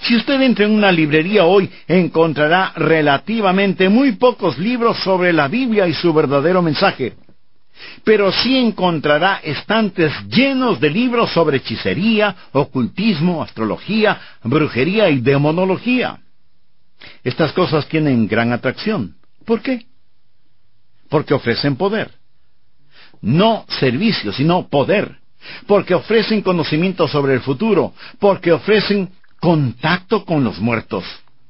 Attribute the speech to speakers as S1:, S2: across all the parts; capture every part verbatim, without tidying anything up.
S1: Si usted entra en una librería hoy, encontrará relativamente muy pocos libros sobre la Biblia y su verdadero mensaje. Pero sí encontrará estantes llenos de libros sobre hechicería, ocultismo, astrología, brujería y demonología. Estas cosas tienen gran atracción. ¿Por qué? Porque ofrecen poder. No servicio, sino poder. Porque ofrecen conocimiento sobre el futuro. Porque ofrecen contacto con los muertos.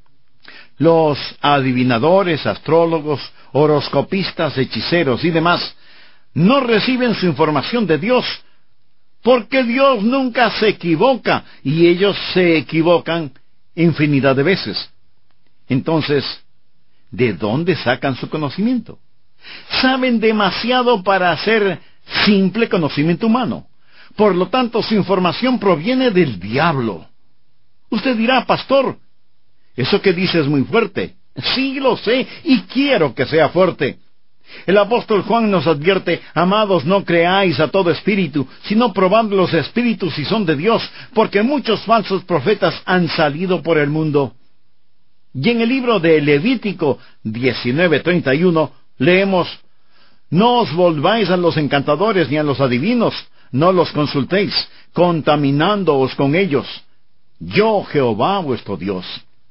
S1: Los adivinadores, astrólogos, horoscopistas, hechiceros y demás no reciben su información de Dios, porque Dios nunca se equivoca, y ellos se equivocan infinidad de veces. Entonces, ¿de dónde sacan su conocimiento? Saben demasiado para hacer simple conocimiento humano. Por lo tanto, su información proviene del diablo. Usted dirá, pastor, eso que dice es muy fuerte. Sí, lo sé, y quiero que sea fuerte. El apóstol Juan nos advierte: amados, no creáis a todo espíritu, sino probad los espíritus si son de Dios, porque muchos falsos profetas han salido por el mundo. Y en el libro de Levítico diecinueve treinta y uno leemos: no os volváis a los encantadores ni a los adivinos, no los consultéis, contaminándoos con ellos. Yo, Jehová, vuestro Dios.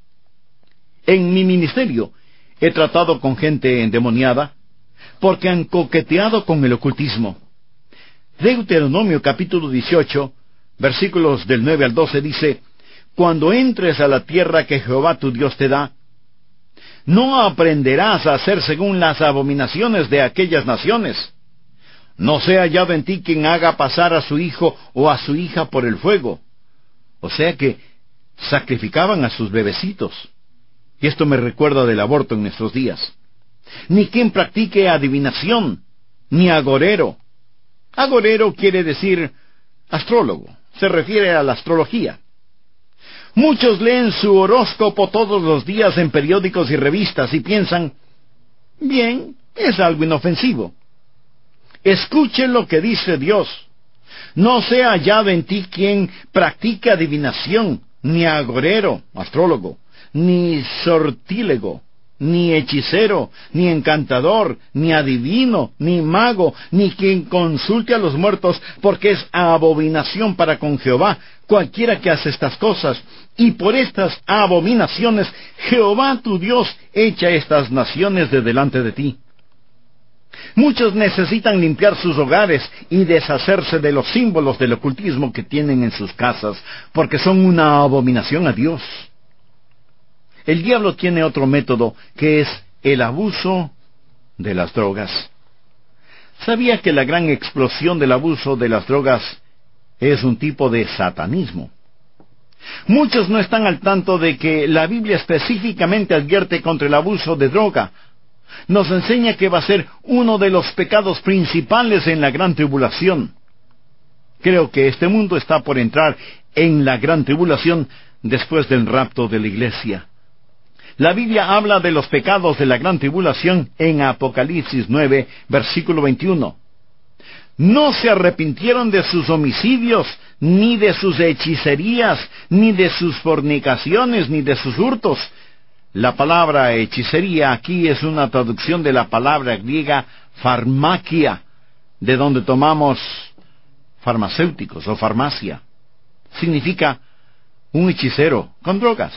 S1: En mi ministerio he tratado con gente endemoniada, porque han coqueteado con el ocultismo. Deuteronomio capítulo dieciocho, versículos del nueve al doce dice: cuando entres a la tierra que Jehová tu Dios te da, no aprenderás a hacer según las abominaciones de aquellas naciones. No sea hallado en ti quien haga pasar a su hijo o a su hija por el fuego. O sea que sacrificaban a sus bebecitos. Y esto me recuerda del aborto en nuestros días. Ni quien practique adivinación, ni agorero. Agorero quiere decir astrólogo, se refiere a la astrología. Muchos leen su horóscopo todos los días en periódicos y revistas y piensan: bien, es algo inofensivo. Escuche lo que dice Dios. No sea hallado en ti quien practique adivinación, ni agorero, astrólogo, ni sortílego, ni hechicero, ni encantador, ni adivino, ni mago, ni quien consulte a los muertos, porque es abominación para con Jehová cualquiera que hace estas cosas. Y por estas abominaciones Jehová tu Dios echa estas naciones de delante de ti. Muchos necesitan limpiar sus hogares y deshacerse de los símbolos del ocultismo que tienen en sus casas, porque son una abominación a Dios. El diablo tiene otro método, que es el abuso de las drogas. ¿Sabía que la gran explosión del abuso de las drogas es un tipo de satanismo? Muchos no están al tanto de que la Biblia específicamente advierte contra el abuso de droga. Nos enseña que va a ser uno de los pecados principales en la gran tribulación. Creo que este mundo está por entrar en la gran tribulación después del rapto de la iglesia. La Biblia habla de los pecados de la gran tribulación en Apocalipsis nueve, versículo veintiuno. No se arrepintieron de sus homicidios, ni de sus hechicerías, ni de sus fornicaciones, ni de sus hurtos. La palabra hechicería aquí es una traducción de la palabra griega farmakia, de donde tomamos farmacéuticos o farmacia. Significa un hechicero con drogas.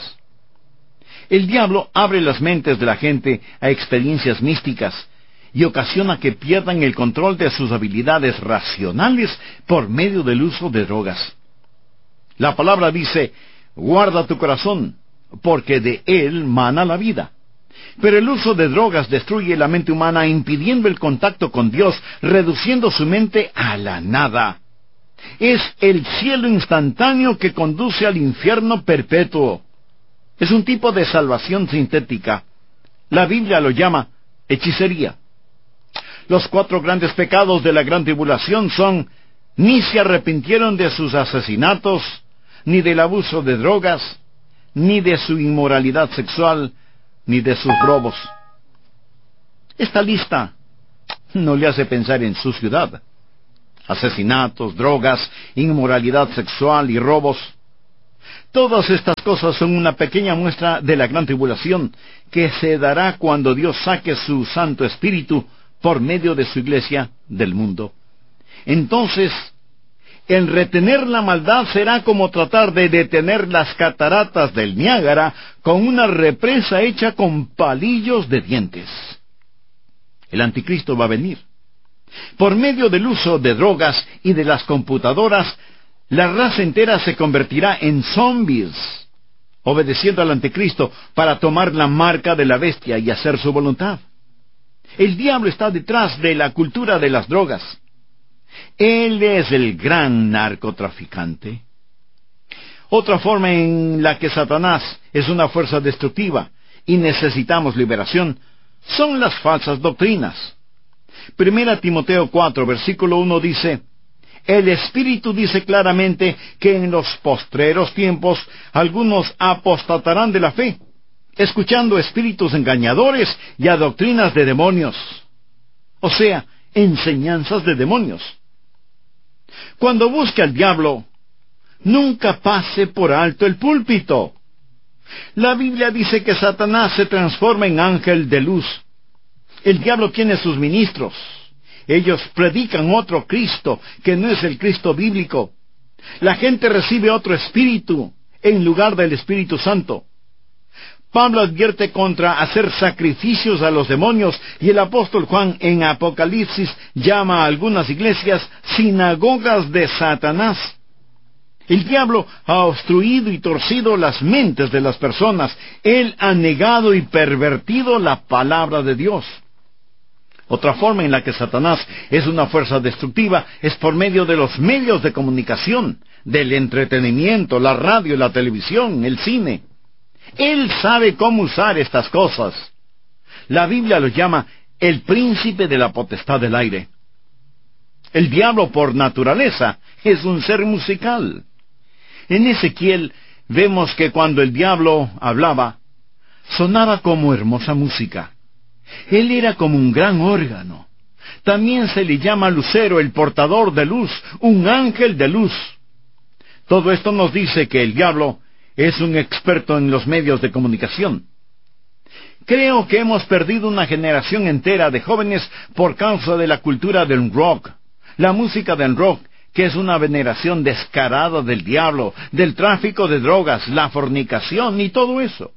S1: El diablo abre las mentes de la gente a experiencias místicas y ocasiona que pierdan el control de sus habilidades racionales por medio del uso de drogas. La palabra dice: guarda tu corazón, porque de él mana la vida. Pero el uso de drogas destruye la mente humana, impidiendo el contacto con Dios, reduciendo su mente a la nada. Es el cielo instantáneo que conduce al infierno perpetuo. Es un tipo de salvación sintética. La Biblia lo llama hechicería. Los cuatro grandes pecados de la gran tribulación son: ni se arrepintieron de sus asesinatos, ni del abuso de drogas, ni de su inmoralidad sexual, ni de sus robos. Esta lista no le hace pensar en su ciudad. Asesinatos, drogas, inmoralidad sexual y robos. Todas estas cosas son una pequeña muestra de la gran tribulación que se dará cuando Dios saque su Santo Espíritu por medio de su iglesia del mundo. Entonces, el retener la maldad será como tratar de detener las cataratas del Niágara con una represa hecha con palillos de dientes. El anticristo va a venir. Por medio del uso de drogas y de las computadoras, la raza entera se convertirá en zombies, obedeciendo al anticristo para tomar la marca de la bestia y hacer su voluntad. El diablo está detrás de la cultura de las drogas. Él es el gran narcotraficante. Otra forma en la que Satanás es una fuerza destructiva y necesitamos liberación son las falsas doctrinas. Primera Timoteo cuatro, versículo uno dice: el Espíritu dice claramente que en los postreros tiempos algunos apostatarán de la fe, escuchando espíritus engañadores y a doctrinas de demonios. O sea, enseñanzas de demonios. Cuando busque al diablo, nunca pase por alto el púlpito. La Biblia dice que Satanás se transforma en ángel de luz. El diablo tiene sus ministros. Ellos predican otro Cristo, que no es el Cristo bíblico. La gente recibe otro espíritu en lugar del Espíritu Santo. Pablo advierte contra hacer sacrificios a los demonios, y el apóstol Juan en Apocalipsis llama a algunas iglesias sinagogas de Satanás. El diablo ha obstruido y torcido las mentes de las personas. Él ha negado y pervertido la palabra de Dios. Otra forma en la que Satanás es una fuerza destructiva es por medio de los medios de comunicación, del entretenimiento, la radio, la televisión, el cine. Él sabe cómo usar estas cosas. La Biblia lo llama el príncipe de la potestad del aire. El diablo, por naturaleza, es un ser musical. En Ezequiel vemos que cuando el diablo hablaba, sonaba como hermosa música. Él era como un gran órgano. También se le llama lucero, el portador de luz, un ángel de luz. Todo esto nos dice que el diablo es un experto en los medios de comunicación. Creo que hemos perdido una generación entera de jóvenes por causa de la cultura del rock, la música del rock, que es una veneración descarada del diablo, del tráfico de drogas, la fornicación y todo eso.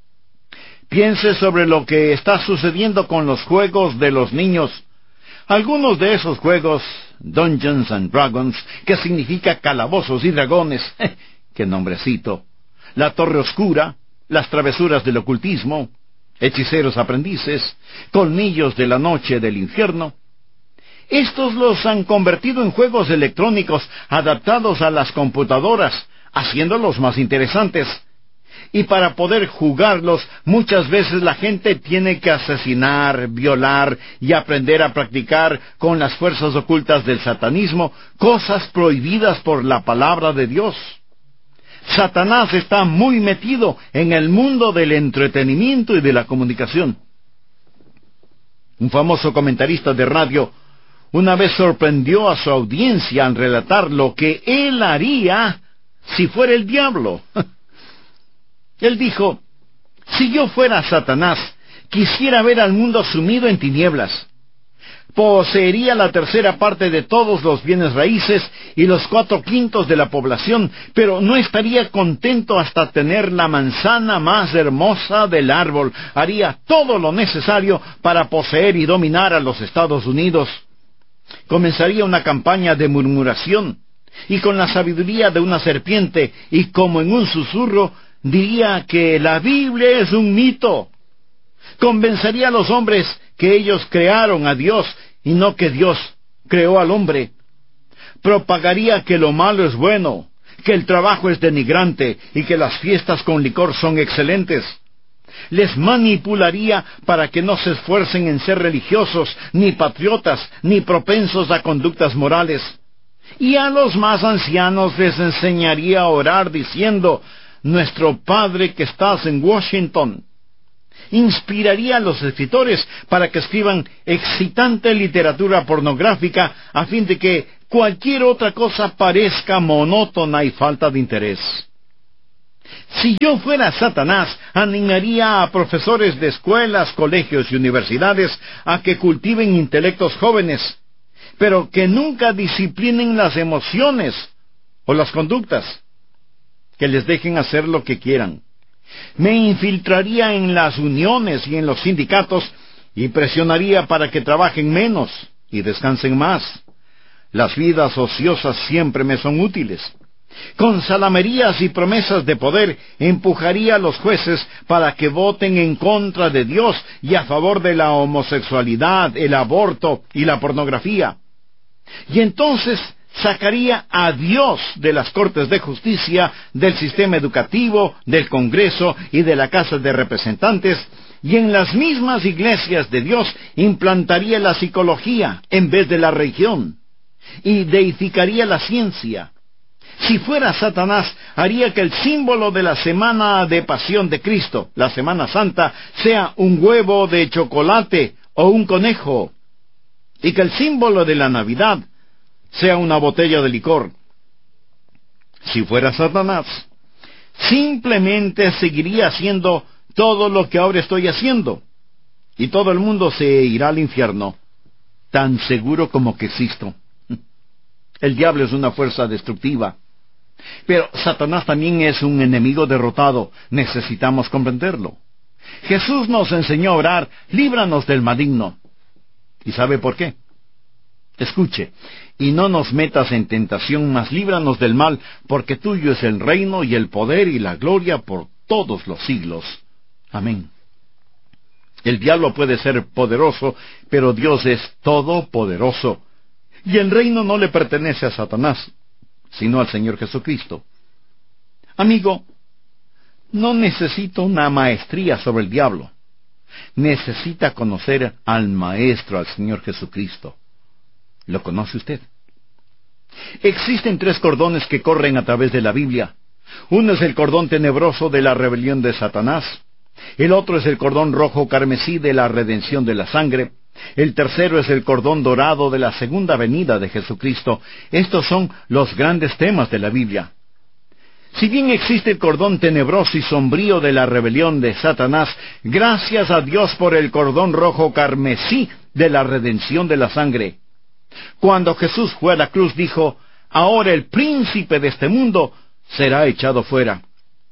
S1: Piense sobre lo que está sucediendo con los juegos de los niños. Algunos de esos juegos, Dungeons and Dragons, que significa calabozos y dragones, ¡qué nombrecito!, la Torre Oscura, las travesuras del ocultismo, hechiceros aprendices, colmillos de la noche del infierno. Estos los han convertido en juegos electrónicos adaptados a las computadoras, haciéndolos más interesantes. Y para poder jugarlos, muchas veces la gente tiene que asesinar, violar y aprender a practicar con las fuerzas ocultas del satanismo, cosas prohibidas por la palabra de Dios. Satanás está muy metido en el mundo del entretenimiento y de la comunicación. Un famoso comentarista de radio una vez sorprendió a su audiencia al relatar lo que él haría si fuera el diablo. Él dijo: si yo fuera Satanás, quisiera ver al mundo sumido en tinieblas. Poseería la tercera parte de todos los bienes raíces y los cuatro quintos de la población, pero no estaría contento hasta tener la manzana más hermosa del árbol. Haría todo lo necesario para poseer y dominar a los Estados Unidos. Comenzaría una campaña de murmuración, y con la sabiduría de una serpiente, y como en un susurro, diría que la Biblia es un mito. Convencería a los hombres que ellos crearon a Dios y no que Dios creó al hombre. Propagaría que lo malo es bueno, que el trabajo es denigrante y que las fiestas con licor son excelentes. Les manipularía para que no se esfuercen en ser religiosos, ni patriotas, ni propensos a conductas morales. Y a los más ancianos les enseñaría a orar diciendo: Nuestro Padre que estás en Washington. Inspiraría a los escritores para que escriban excitante literatura pornográfica a fin de que cualquier otra cosa parezca monótona y falta de interés. Si yo fuera Satanás, animaría a profesores de escuelas, colegios y universidades a que cultiven intelectos jóvenes, pero que nunca disciplinen las emociones o las conductas, que les dejen hacer lo que quieran. Me infiltraría en las uniones y en los sindicatos y presionaría para que trabajen menos y descansen más. Las vidas ociosas siempre me son útiles. Con salamerías y promesas de poder empujaría a los jueces para que voten en contra de Dios y a favor de la homosexualidad, el aborto y la pornografía. Y entonces sacaría a Dios de las cortes de justicia, del sistema educativo, del Congreso y de la Casa de Representantes, y en las mismas iglesias de Dios implantaría la psicología en vez de la religión, y deificaría la ciencia. Si fuera Satanás, haría que el símbolo de la semana de pasión de Cristo, la Semana Santa, sea un huevo de chocolate o un conejo, y que el símbolo de la Navidad sea una botella de licor. Si fuera Satanás, simplemente seguiría haciendo todo lo que ahora estoy haciendo, y todo el mundo se irá al infierno, tan seguro como que existo. El diablo es una fuerza destructiva, pero Satanás también es un enemigo derrotado. Necesitamos comprenderlo. Jesús nos enseñó a orar: líbranos del maligno. ¿Y sabe por qué? Escuche: y no nos metas en tentación, mas líbranos del mal, porque tuyo es el reino y el poder y la gloria por todos los siglos. Amén. El diablo puede ser poderoso, pero Dios es todopoderoso. Y el reino no le pertenece a Satanás, sino al Señor Jesucristo. Amigo, no necesita una maestría sobre el diablo. Necesita conocer al Maestro, al Señor Jesucristo. ¿Lo conoce usted? Existen tres cordones que corren a través de la Biblia. Uno es el cordón tenebroso de la rebelión de Satanás. El otro es el cordón rojo carmesí de la redención de la sangre. El tercero es el cordón dorado de la segunda venida de Jesucristo. Estos son los grandes temas de la Biblia. Si bien existe el cordón tenebroso y sombrío de la rebelión de Satanás, gracias a Dios por el cordón rojo carmesí de la redención de la sangre. Cuando Jesús fue a la cruz, dijo: ahora el príncipe de este mundo será echado fuera.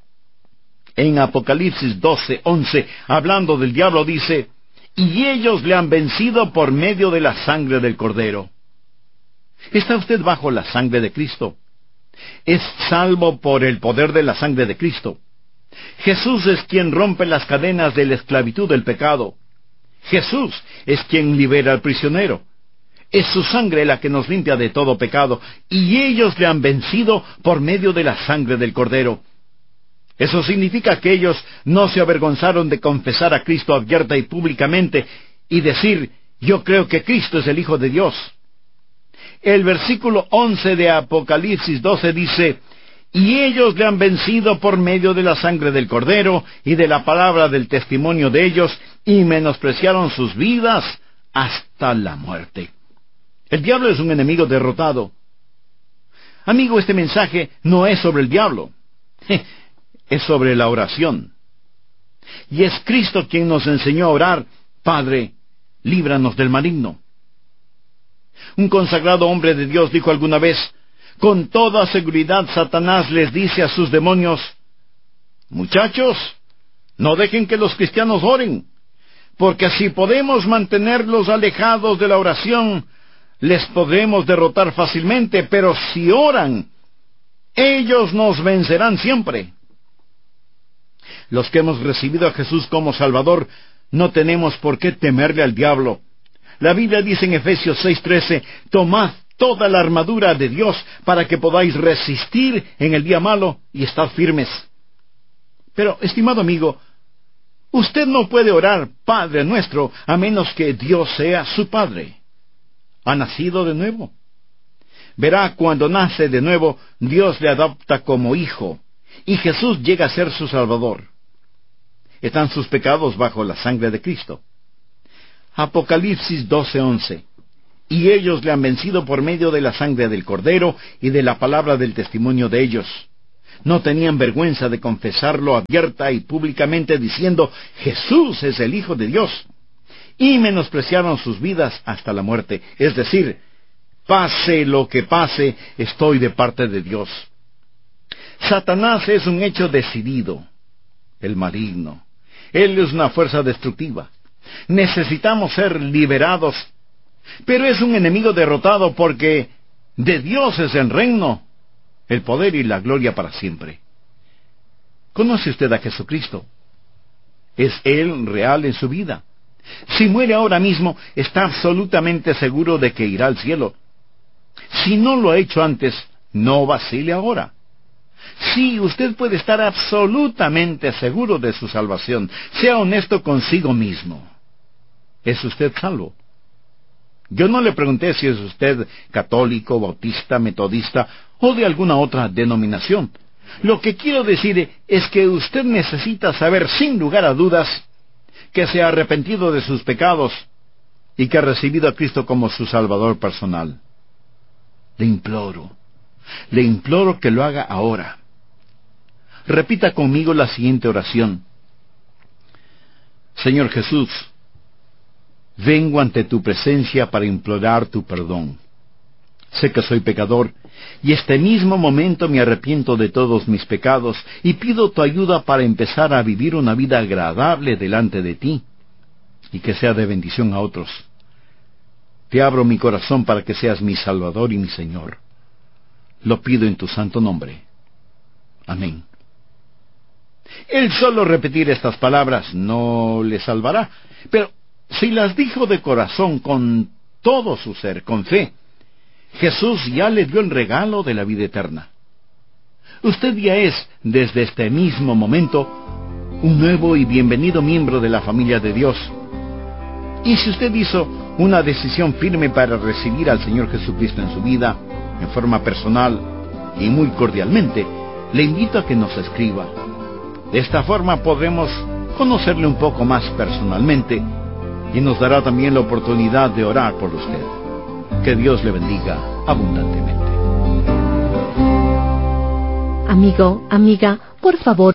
S1: En Apocalipsis doce once, hablando del diablo, dice: y ellos le han vencido por medio de la sangre del Cordero. ¿Está usted bajo la sangre de Cristo? Es salvo por el poder de la sangre de Cristo. Jesús es quien rompe las cadenas de la esclavitud del pecado. Jesús es quien libera al prisionero. Es su sangre la que nos limpia de todo pecado, y ellos le han vencido por medio de la sangre del Cordero. Eso significa que ellos no se avergonzaron de confesar a Cristo abierta y públicamente y decir: yo creo que Cristo es el Hijo de Dios. El versículo once de Apocalipsis doce dice: y ellos le han vencido por medio de la sangre del Cordero y de la palabra del testimonio de ellos, y menospreciaron sus vidas hasta la muerte. El diablo es un enemigo derrotado. Amigo, este mensaje no es sobre el diablo. Es sobre la oración. Y es Cristo quien nos enseñó a orar: Padre, líbranos del maligno. Un consagrado hombre de Dios dijo alguna vez: con toda seguridad Satanás les dice a sus demonios: muchachos, no dejen que los cristianos oren, porque si podemos mantenerlos alejados de la oración, les podremos derrotar fácilmente, pero si oran, ellos nos vencerán siempre. Los que hemos recibido a Jesús como Salvador no tenemos por qué temerle al diablo. La Biblia dice en Efesios seis trece: tomad toda la armadura de Dios para que podáis resistir en el día malo y estad firmes. Pero, estimado amigo, usted no puede orar Padre nuestro a menos que Dios sea su Padre. ¿Ha nacido de nuevo? Verá, cuando nace de nuevo, Dios le adopta como hijo, y Jesús llega a ser su Salvador. Están sus pecados bajo la sangre de Cristo. Apocalipsis doce once. Y ellos le han vencido por medio de la sangre del Cordero y de la palabra del testimonio de ellos. No tenían vergüenza de confesarlo abierta y públicamente diciendo, Jesús es el Hijo de Dios. Y menospreciaron sus vidas hasta la muerte. Es decir, pase lo que pase, estoy de parte de Dios. Satanás es un hecho decidido, el maligno. Él es una fuerza destructiva. Necesitamos ser liberados, pero es un enemigo derrotado porque de Dios es el reino, el poder y la gloria para siempre. ¿Conoce usted a Jesucristo? ¿Es Él real en su vida? Si muere ahora mismo, está absolutamente seguro de que irá al cielo. Si no lo ha hecho antes, no vacile ahora. Sí, usted puede estar absolutamente seguro de su salvación. Sea honesto consigo mismo. ¿Es usted salvo? Yo no le pregunté si es usted católico, bautista, metodista o de alguna otra denominación. Lo que quiero decir es que usted necesita saber sin lugar a dudas que se ha arrepentido de sus pecados y que ha recibido a Cristo como su Salvador personal. Le imploro, le imploro que lo haga ahora. Repita conmigo la siguiente oración. Señor Jesús, vengo ante tu presencia para implorar tu perdón. Sé que soy pecador, y este mismo momento me arrepiento de todos mis pecados, y pido tu ayuda para empezar a vivir una vida agradable delante de ti, y que sea de bendición a otros. Te abro mi corazón para que seas mi Salvador y mi Señor. Lo pido en tu santo nombre. Amén. El solo repetir estas palabras no le salvará, pero si las dijo de corazón, con todo su ser, con fe, Jesús ya le dio el regalo de la vida eterna. Usted ya es, desde este mismo momento, un nuevo y bienvenido miembro de la familia de Dios. Y si usted hizo una decisión firme para recibir al Señor Jesucristo en su vida, en forma personal y muy cordialmente, le invito a que nos escriba. De esta forma podremos conocerle un poco más personalmente y nos dará también la oportunidad de orar por usted. Que Dios le bendiga abundantemente.
S2: Amigo, amiga, por favor.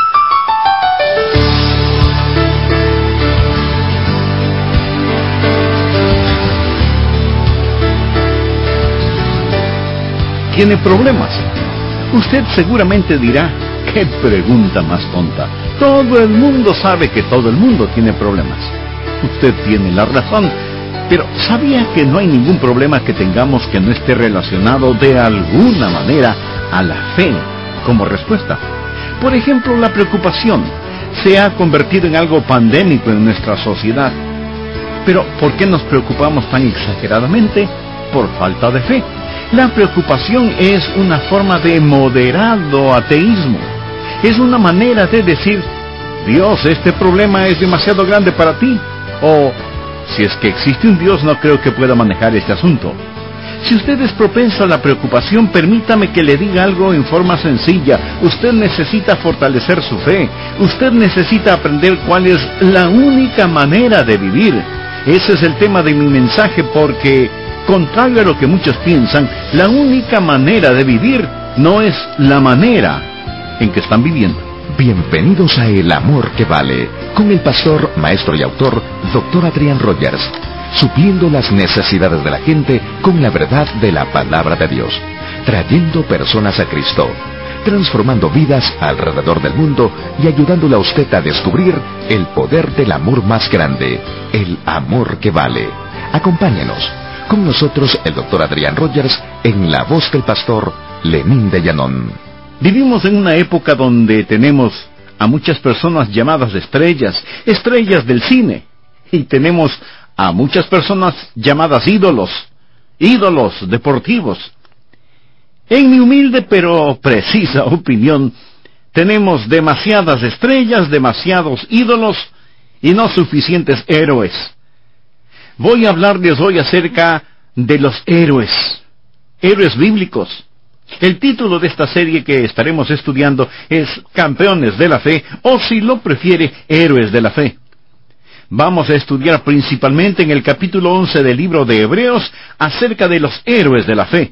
S1: ¿Tiene problemas? Usted seguramente dirá, ¡qué pregunta más tonta! Todo el mundo sabe que todo el mundo tiene problemas. Usted tiene la razón, pero ¿sabía que no hay ningún problema que tengamos que no esté relacionado de alguna manera a la fe como respuesta? Por ejemplo, la preocupación se ha convertido en algo pandémico en nuestra sociedad. Pero ¿por qué nos preocupamos tan exageradamente? Por falta de fe. La preocupación es una forma de moderado ateísmo. Es una manera de decir, Dios, este problema es demasiado grande para ti. O, si es que existe un Dios, no creo que pueda manejar este asunto. Si usted es propenso a la preocupación, permítame que le diga algo en forma sencilla. Usted necesita fortalecer su fe. Usted necesita aprender cuál es la única manera de vivir. Ese es el tema de mi mensaje porque, contrario a lo que muchos piensan, la única manera de vivir no es la manera en que están viviendo.
S3: Bienvenidos a El Amor que Vale, con el pastor, maestro y autor, doctor Adrián Rogers, supliendo las necesidades de la gente con la verdad de la palabra de Dios, trayendo personas a Cristo, transformando vidas alrededor del mundo y ayudándole a usted a descubrir el poder del amor más grande, el amor que vale. Acompáñenos. Con nosotros el doctor Adrián Rogers en la voz del pastor Lenín de Llanón.
S1: Vivimos en una época donde tenemos a muchas personas llamadas estrellas, estrellas del cine, y tenemos a muchas personas llamadas ídolos, ídolos deportivos. En mi humilde pero precisa opinión, tenemos demasiadas estrellas, demasiados ídolos y no suficientes héroes. Voy a hablarles hoy acerca de los héroes, héroes bíblicos. El título de esta serie que estaremos estudiando es Campeones de la Fe, o si lo prefiere, Héroes de la Fe. Vamos a estudiar principalmente en el capítulo once del libro de Hebreos acerca de los héroes de la fe.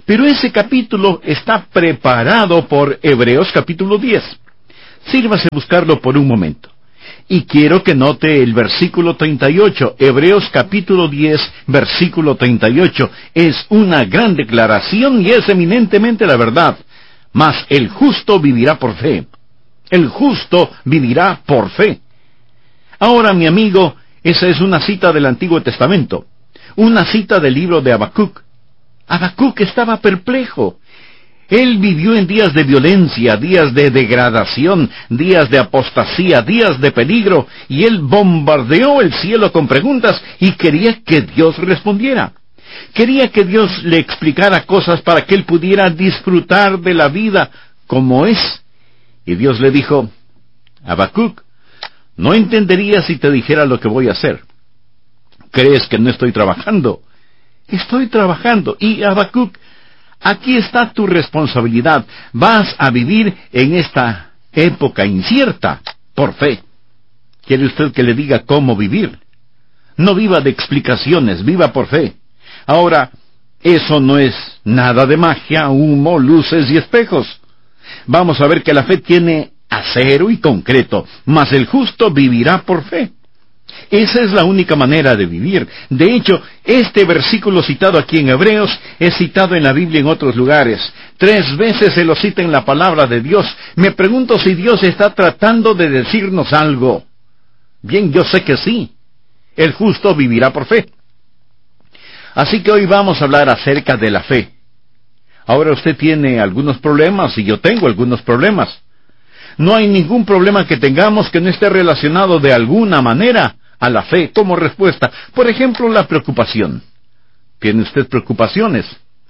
S1: Pero ese capítulo está preparado por Hebreos capítulo diez. Sírvase buscarlo por un momento. Y quiero que note el versículo treinta y ocho. Hebreos capítulo diez, versículo treinta y ocho. Es una gran declaración y es eminentemente la verdad. Mas el justo vivirá por fe. El justo vivirá por fe. Ahora, mi amigo, esa es una cita del Antiguo Testamento. Una cita del libro de Habacuc. Habacuc estaba perplejo. Él vivió en días de violencia, días de degradación, días de apostasía, días de peligro, y él bombardeó el cielo con preguntas y quería que Dios respondiera. Quería que Dios le explicara cosas para que él pudiera disfrutar de la vida como es. Y Dios le dijo: Habacuc, no entendería si te dijera lo que voy a hacer. ¿Crees que no estoy trabajando? Estoy trabajando. Y Habacuc, aquí está tu responsabilidad. Vas a vivir en esta época incierta por fe. ¿Quiere usted que le diga cómo vivir? No viva de explicaciones, viva por fe. Ahora, eso no es nada de magia, humo, luces y espejos. Vamos a ver que la fe tiene acero y concreto, mas el justo vivirá por fe. Esa es la única manera de vivir. De hecho, este versículo citado aquí en Hebreos es citado en la Biblia en otros lugares. Tres veces se lo cita en la palabra de Dios. Me pregunto si Dios está tratando de decirnos algo. Bien, yo sé que sí. El justo vivirá por fe. Así que hoy vamos a hablar acerca de la fe. Ahora usted tiene algunos problemas y yo tengo algunos problemas. No hay ningún problema que tengamos que no esté relacionado de alguna manera a la fe como respuesta. Por ejemplo, la preocupación. ¿Tiene usted preocupaciones?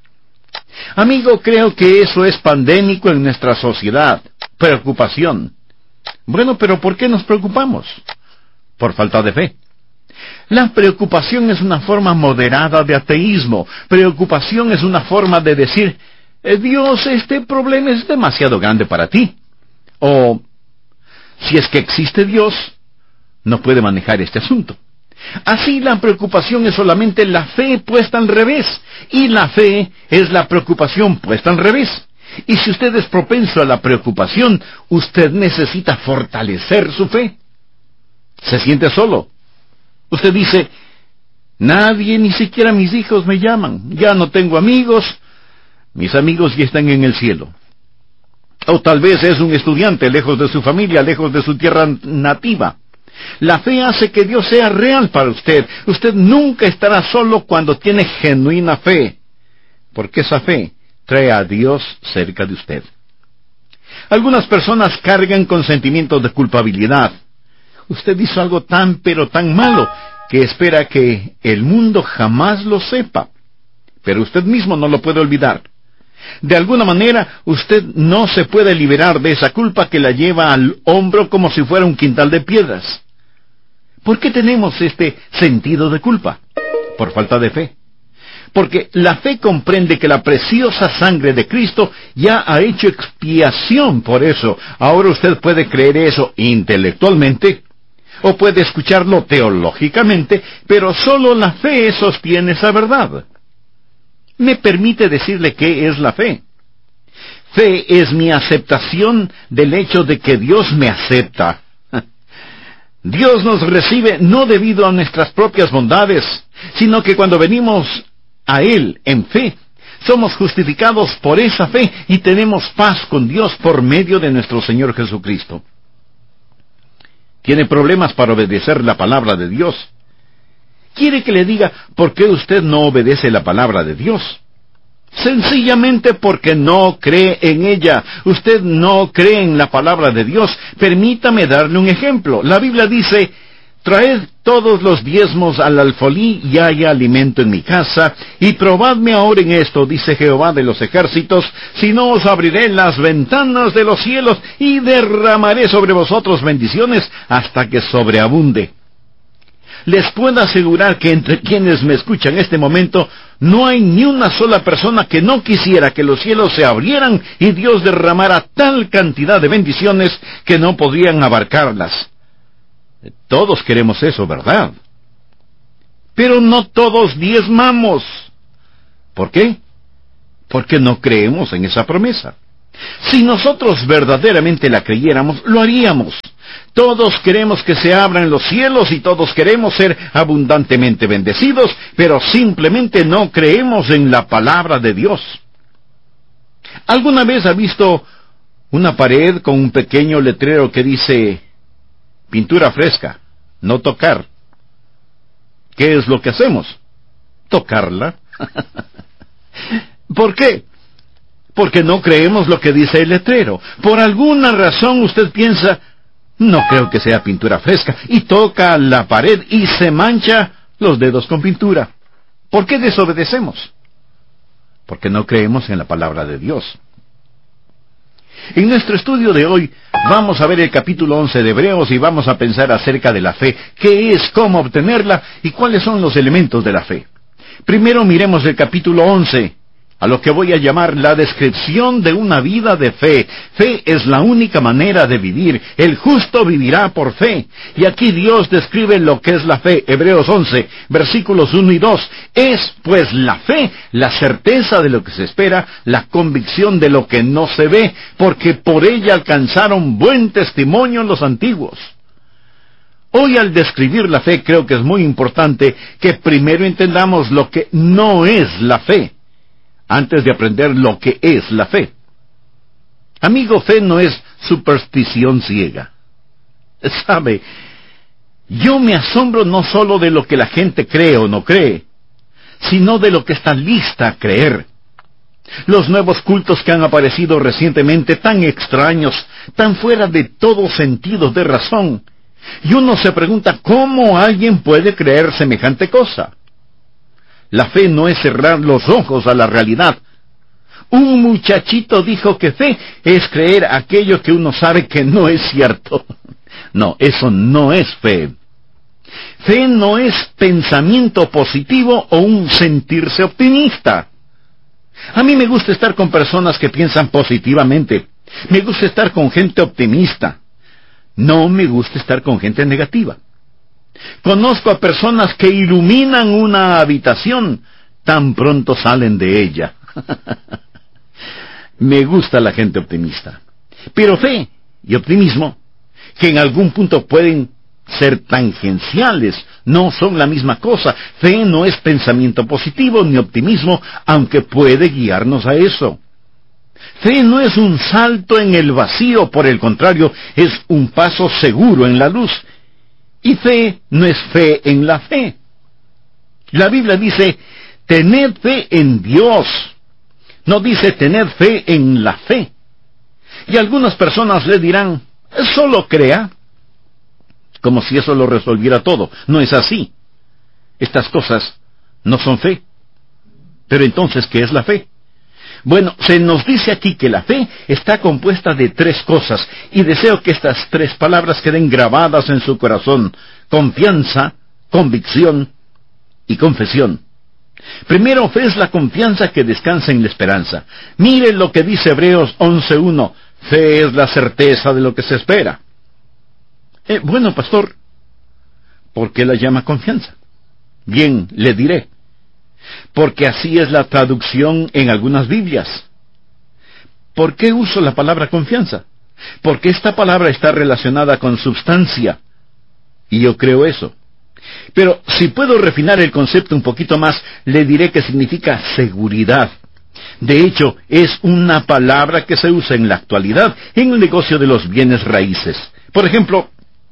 S1: Amigo, creo que eso es pandémico en nuestra sociedad. Preocupación. Bueno, pero ¿por qué nos preocupamos? Por falta de fe. La preocupación es una forma moderada de ateísmo. Preocupación es una forma de decir: Dios, este problema es demasiado grande para ti. O, si es que existe Dios, no puede manejar este asunto. Así, la preocupación es solamente la fe puesta al revés, y la fe es la preocupación puesta al revés. Y si usted es propenso a la preocupación, usted necesita fortalecer su fe. Se siente solo. Usted dice: nadie, ni siquiera mis hijos me llaman, ya no tengo amigos, mis amigos ya están en el cielo. O tal vez es un estudiante lejos de su familia, lejos de su tierra nativa. La fe hace que Dios sea real para usted. Usted nunca estará solo cuando tiene genuina fe, porque esa fe trae a Dios cerca de usted. Algunas personas cargan con sentimientos de culpabilidad. Usted hizo algo tan pero tan malo que espera que el mundo jamás lo sepa, pero usted mismo no lo puede olvidar. De alguna manera, usted no se puede liberar de esa culpa que la lleva al hombro como si fuera un quintal de piedras. ¿Por qué tenemos este sentido de culpa? Por falta de fe. Porque la fe comprende que la preciosa sangre de Cristo ya ha hecho expiación por eso. Ahora usted puede creer eso intelectualmente, o puede escucharlo teológicamente, pero solo la fe sostiene esa verdad. Me permite decirle qué es la fe. Fe es mi aceptación del hecho de que Dios me acepta. Dios nos recibe no debido a nuestras propias bondades, sino que cuando venimos a Él en fe, somos justificados por esa fe y tenemos paz con Dios por medio de nuestro Señor Jesucristo. ¿Tiene problemas para obedecer la palabra de Dios? ¿Quiere que le diga por qué usted no obedece la palabra de Dios? Sencillamente porque no cree en ella. Usted no cree en la palabra de Dios. Permítame darle un ejemplo. La Biblia dice: traed todos los diezmos al alfolí y haya alimento en mi casa, y probadme ahora en esto, dice Jehová de los ejércitos, si no os abriré las ventanas de los cielos y derramaré sobre vosotros bendiciones hasta que sobreabunde. Les puedo asegurar que entre quienes me escuchan en este momento, no hay ni una sola persona que no quisiera que los cielos se abrieran y Dios derramara tal cantidad de bendiciones que no podrían abarcarlas. Todos queremos eso, ¿verdad? Pero no todos diezmamos. ¿Por qué? porque no creemos en esa promesa. Si nosotros verdaderamente la creyéramos, lo haríamos. Todos queremos que se abran los cielos y todos queremos ser abundantemente bendecidos, pero simplemente no creemos en la palabra de Dios. ¿Alguna vez ha visto una pared con un pequeño letrero que dice pintura fresca, no tocar? ¿Qué es lo que hacemos? Tocarla. ¿Por qué? Porque no creemos lo que dice el letrero. Por alguna razón usted piensa, no creo que sea pintura fresca, y toca la pared y se mancha los dedos con pintura. ¿Por qué desobedecemos? Porque no creemos en la palabra de Dios. En nuestro estudio de hoy vamos a ver el capítulo once de Hebreos y vamos a pensar acerca de la fe, qué es, cómo obtenerla y cuáles son los elementos de la fe. Primero miremos el capítulo once, a lo que voy a llamar la descripción de una vida de fe. Fe es la única manera de vivir. El justo vivirá por fe. Y aquí Dios describe lo que es la fe. Hebreos once, versículos uno y dos. Es, pues, la fe, la certeza de lo que se espera, la convicción de lo que no se ve, porque por ella alcanzaron buen testimonio los antiguos. Hoy, al describir la fe, creo que es muy importante que primero entendamos lo que no es la fe, antes de aprender lo que es la fe. Amigo, fe no es superstición ciega. ¿Sabe? Yo me asombro no solo de lo que la gente cree o no cree, sino de lo que está lista a creer. Los nuevos cultos que han aparecido recientemente, tan extraños, tan fuera de todo sentido de razón. Y uno se pregunta, ¿cómo alguien puede creer semejante cosa? La fe no es cerrar los ojos a la realidad. Un muchachito dijo que fe es creer aquello que uno sabe que no es cierto. No, eso no es fe. Fe no es pensamiento positivo o un sentirse optimista. A mí me gusta estar con personas que piensan positivamente. Me gusta estar con gente optimista. No me gusta estar con gente negativa. Conozco a personas que iluminan una habitación, tan pronto salen de ella. Me gusta la gente optimista. Pero fe y optimismo, que en algún punto pueden ser tangenciales, no son la misma cosa. Fe no es pensamiento positivo ni optimismo, aunque puede guiarnos a eso. Fe no es un salto en el vacío, por el contrario, es un paso seguro en la luz. Y fe no es fe en la fe. La Biblia dice, tened fe en Dios. No dice tened fe en la fe. Y algunas personas le dirán, solo crea. Como si eso lo resolviera todo. No es así. Estas cosas no son fe. Pero entonces, ¿qué es la fe? Bueno, se nos dice aquí que la fe está compuesta de tres cosas, y deseo que estas tres palabras queden grabadas en su corazón: confianza, convicción y confesión. Primero, fe es la confianza que descansa en la esperanza. Miren lo que dice Hebreos once uno, fe es la certeza de lo que se espera. Eh, bueno, pastor, ¿por qué la llama confianza? Bien, le diré. Porque así es la traducción en algunas Biblias. ¿Por qué uso la palabra confianza? Porque esta palabra está relacionada con substancia. Y yo creo eso. Pero si puedo refinar el concepto un poquito más, le diré que significa seguridad. De hecho, es una palabra que se usa en la actualidad en el negocio de los bienes raíces. Por ejemplo,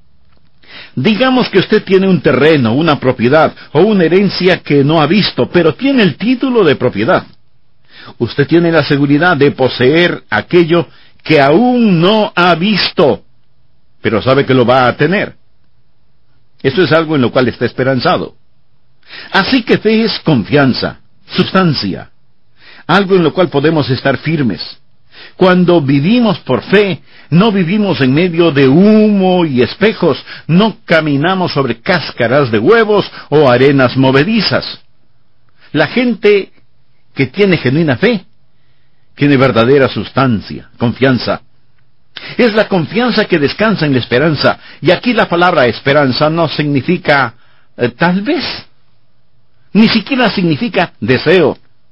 S1: digamos que usted tiene un terreno, una propiedad o una herencia que no ha visto, pero tiene el título de propiedad. Usted tiene la seguridad de poseer aquello que aún no ha visto, pero sabe que lo va a tener. Eso es algo en lo cual está esperanzado. Así que fe es confianza, sustancia, algo en lo cual podemos estar firmes. Cuando vivimos por fe, no vivimos en medio de humo y espejos, no caminamos sobre cáscaras de huevos o arenas movedizas. La gente que tiene genuina fe, tiene verdadera sustancia, confianza. Es la confianza que descansa en la esperanza, y aquí la palabra esperanza no significa eh, tal vez, ni siquiera significa deseo.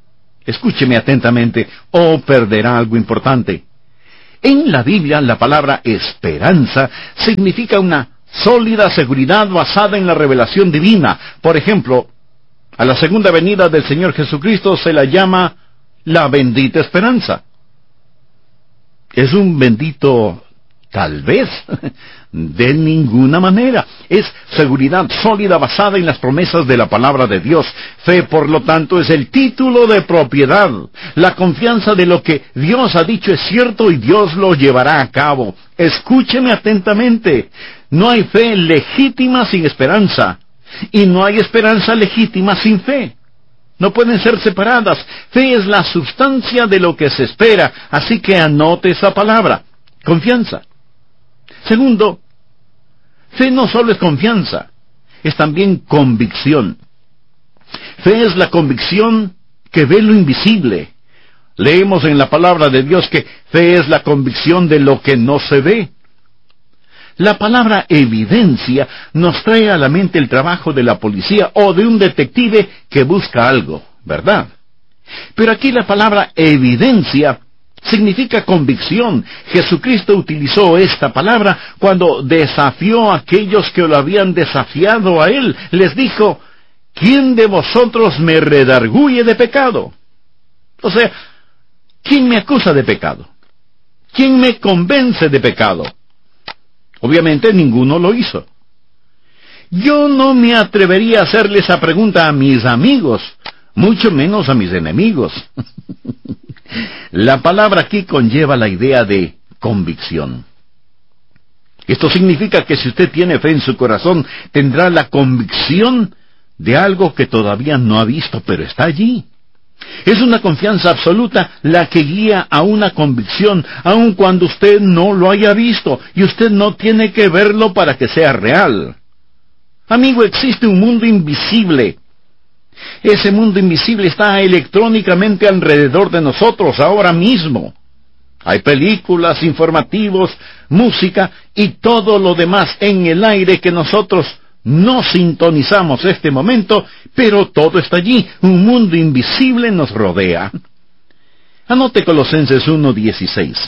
S1: escúcheme atentamente, o perderá algo importante. En la Biblia, la palabra esperanza significa una sólida seguridad basada en la revelación divina. Por ejemplo, a la segunda venida del Señor Jesucristo se la llama la bendita esperanza. ¿Es un bendito tal vez? De ninguna manera. Es seguridad sólida basada en las promesas de la palabra de Dios. Fe, por lo tanto, es el título de propiedad. La confianza de lo que Dios ha dicho es cierto y Dios lo llevará a cabo. Escúcheme atentamente. No hay fe legítima sin esperanza. Y no hay esperanza legítima sin fe. No pueden ser separadas. Fe es la sustancia de lo que se espera. Así que anote esa palabra. Confianza. Segundo, fe no solo es confianza, es también convicción. Fe es la convicción que ve lo invisible. Leemos en la palabra de Dios que fe es la convicción de lo que no se ve. La palabra evidencia nos trae a la mente el trabajo de la policía o de un detective que busca algo, ¿verdad? Pero aquí la palabra evidencia significa convicción. Jesucristo utilizó esta palabra cuando desafió a aquellos que lo habían desafiado a Él. Les dijo, ¿quién de vosotros me redarguye de pecado? O sea, ¿quién me acusa de pecado? ¿Quién me convence de pecado? Obviamente ninguno lo hizo. Yo no me atrevería a hacerle esa pregunta a mis amigos, mucho menos a mis enemigos. La palabra aquí conlleva la idea de convicción. Esto significa que si usted tiene fe en su corazón, tendrá la convicción de algo que todavía no ha visto, pero está allí. Es una confianza absoluta la que guía a una convicción, aun cuando usted no lo haya visto, y usted no tiene que verlo para que sea real. Amigo, existe un mundo invisible. Ese mundo invisible está electrónicamente alrededor de nosotros ahora mismo. Hay películas, informativos, música y todo lo demás en el aire que nosotros no sintonizamos este momento, pero todo está allí. Un mundo invisible nos rodea. Anote Colosenses uno dieciséis.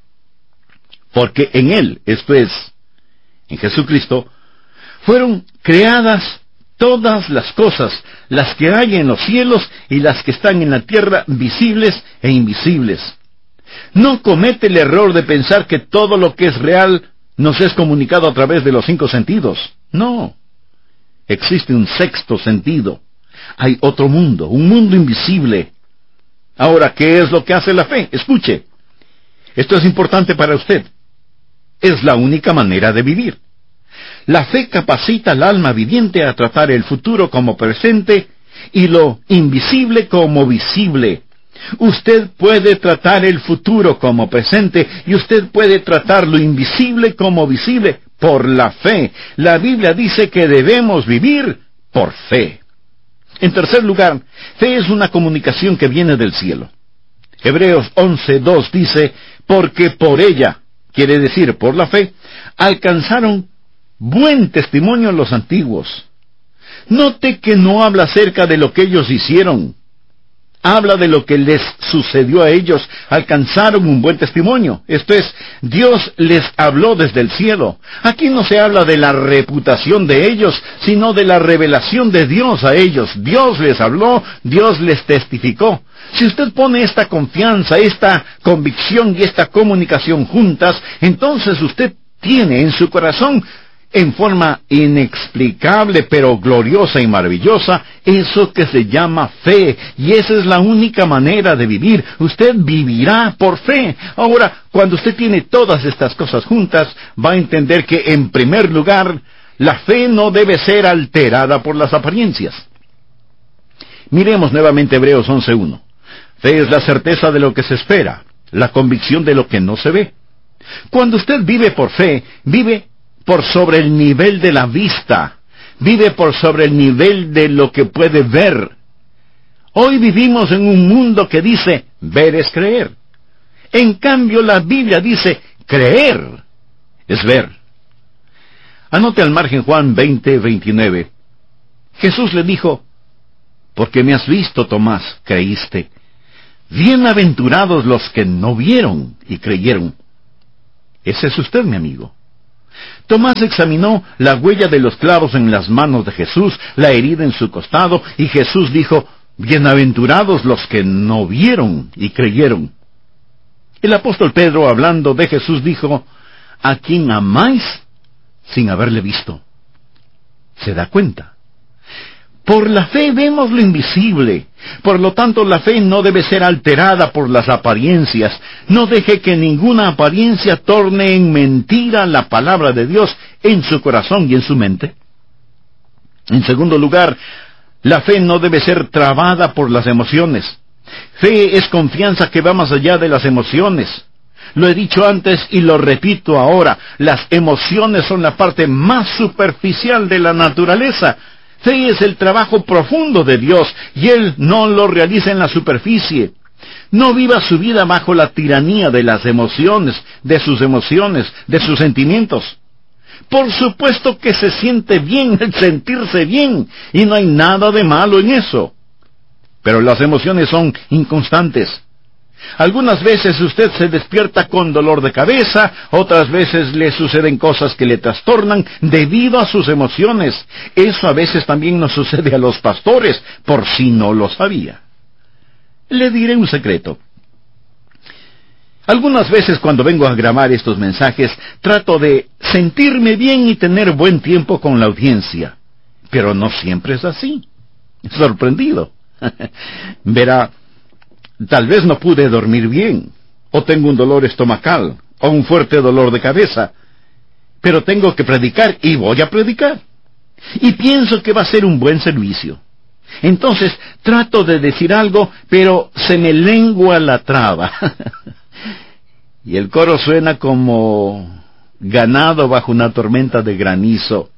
S1: Porque en Él, esto es, en Jesucristo, fueron creadas todas las cosas, las que hay en los cielos y las que están en la tierra, visibles e invisibles. No comete el error de pensar que todo lo que es real nos es comunicado a través de los cinco sentidos. No. Existe un sexto sentido. Hay otro mundo, un mundo invisible. Ahora, ¿qué es lo que hace la fe? Escuche. Esto es importante para usted. Es la única manera de vivir. La fe capacita al alma viviente a tratar el futuro como presente y lo invisible como visible. Usted puede tratar el futuro como presente y usted puede tratar lo invisible como visible por la fe. La Biblia dice que debemos vivir por fe. En tercer lugar, fe es una comunicación que viene del cielo. Hebreos once dos dice, porque por ella, quiere decir por la fe, alcanzaron buen testimonio los antiguos. Note que no habla acerca de lo que ellos hicieron. Habla de lo que les sucedió a ellos. Alcanzaron un buen testimonio. Esto es, Dios les habló desde el cielo. Aquí no se habla de la reputación de ellos, sino de la revelación de Dios a ellos. Dios les habló, Dios les testificó. Si usted pone esta confianza, esta convicción y esta comunicación juntas, entonces usted tiene en su corazón, en forma inexplicable pero gloriosa y maravillosa, eso que se llama fe, y esa es la única manera de vivir. Usted vivirá por fe. Ahora, cuando usted tiene todas estas cosas juntas, va a entender que, en primer lugar, la fe no debe ser alterada por las apariencias. Miremos nuevamente Hebreos once uno. Fe es la certeza de lo que se espera, la convicción de lo que no se ve. Cuando usted vive por fe, vive por sobre el nivel de la vista, vive por sobre el nivel de lo que puede ver. Hoy vivimos en un mundo que dice, ver es creer. En cambio, la Biblia dice, creer es ver. Anote al margen Juan veinte veintinueve. Jesús le dijo, porque me has visto, Tomás, creíste. Bienaventurados los que no vieron y creyeron. Ese es usted, mi amigo. Tomás examinó la huella de los clavos en las manos de Jesús, la herida en su costado, y Jesús dijo, bienaventurados los que no vieron y creyeron. El apóstol Pedro, hablando de Jesús, dijo, ¿a quién amáis sin haberle visto? ¿Se da cuenta? Por la fe vemos lo invisible. Por lo tanto, la fe no debe ser alterada por las apariencias. No deje que ninguna apariencia torne en mentira la palabra de Dios en su corazón y en su mente. En segundo lugar, la fe no debe ser trabada por las emociones. Fe es confianza que va más allá de las emociones. Lo he dicho antes y lo repito ahora, las emociones son la parte más superficial de la naturaleza. Fe es el trabajo profundo de Dios, y Él no lo realiza en la superficie. No viva su vida bajo la tiranía de las emociones, de sus emociones, de sus sentimientos. Por supuesto que se siente bien el sentirse bien, y no hay nada de malo en eso. Pero las emociones son inconstantes. Algunas veces usted se despierta con dolor de cabeza, otras veces le suceden cosas que le trastornan debido a sus emociones. Eso a veces también nos sucede a los pastores, por si no lo sabía. Le diré un secreto. Algunas veces cuando vengo a grabar estos mensajes, trato de sentirme bien y tener buen tiempo con la audiencia. Pero no siempre es así. Sorprendido. Verá, tal vez no pude dormir bien, o tengo un dolor estomacal, o un fuerte dolor de cabeza, pero tengo que predicar y voy a predicar. Y pienso que va a ser un buen servicio. Entonces trato de decir algo, pero se me lengua la traba. Y el coro suena como ganado bajo una tormenta de granizo.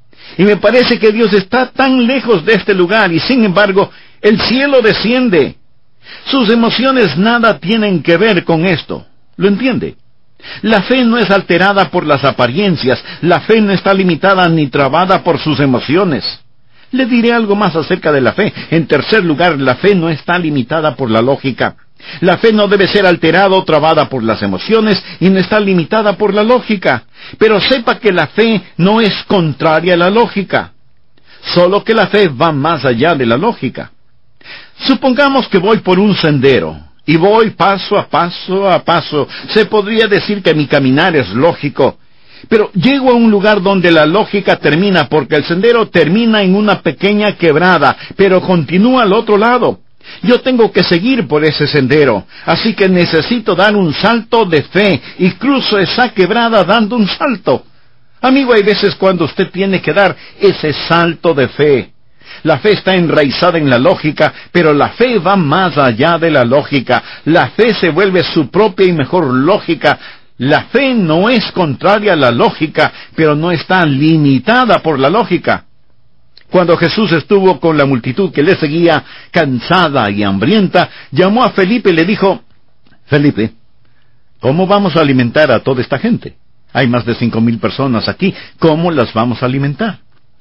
S1: Y me parece que Dios está tan lejos de este lugar, y sin embargo, el cielo desciende. Sus emociones nada tienen que ver con esto. ¿Lo entiende? La fe no es alterada por las apariencias. La fe no está limitada ni trabada por sus emociones. Le diré algo más acerca de la fe. En tercer lugar, la fe no está limitada por la lógica. La fe no debe ser alterada o trabada por las emociones y no está limitada por la lógica. Pero sepa que la fe no es contraria a la lógica. Solo que la fe va más allá de la lógica. Supongamos que voy por un sendero, y voy paso a paso a paso. Se podría decir que mi caminar es lógico, pero llego a un lugar donde la lógica termina, porque el sendero termina en una pequeña quebrada, pero continúa al otro lado. Yo tengo que seguir por ese sendero, así que necesito dar un salto de fe, y cruzo esa quebrada dando un salto. Amigo, hay veces cuando usted tiene que dar ese salto de fe. La fe está enraizada en la lógica, pero la fe va más allá de la lógica. La fe se vuelve su propia y mejor lógica. La fe no es contraria a la lógica, pero no está limitada por la lógica. Cuando Jesús estuvo con la multitud que le seguía, cansada y hambrienta, llamó a Felipe y le dijo, Felipe, ¿cómo vamos a alimentar a toda esta gente? Hay más de cinco mil personas aquí, ¿cómo las vamos a alimentar?